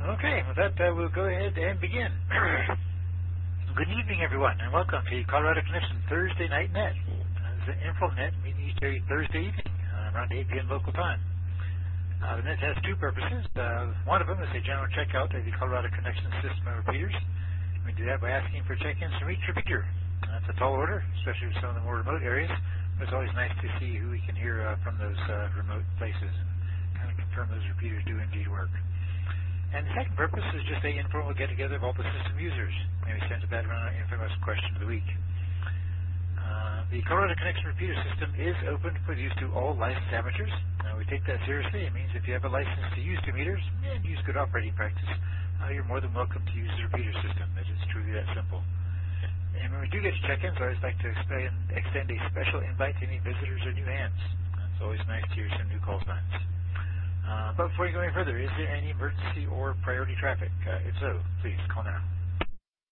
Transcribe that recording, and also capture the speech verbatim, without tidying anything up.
Okay, with that, uh, we'll go ahead and begin. Good evening, everyone, and welcome to Colorado Connection Thursday Night Net. Uh, this is an InfoNet meeting each day Thursday evening uh, around eight p.m. local time. Uh, the net has two purposes. Uh, one of them is a general checkout of the Colorado Connection system of repeaters. We do that by asking for check-ins from each repeater. Uh, that's a tall order, especially with some of the more remote areas. But it's always nice to see who we can hear uh, from those uh, remote places and kind of confirm those repeaters do indeed work. And the second purpose is just a informal get-together of all the system users. Maybe sense of that around our infamous question of the week. Uh, the Colorado Connection repeater system is open for use to all licensed amateurs. Now, we take that seriously. It means if you have a license to use two meters and use good operating practice, uh, you're more than welcome to use the repeater system. It is truly that simple. And when we do get to check-ins, I always like to extend, extend a special invite to any visitors or new hands. It's always nice to hear some new call signs. Uh, but before you go any further, is there any emergency or priority traffic? Uh, if so, please call now.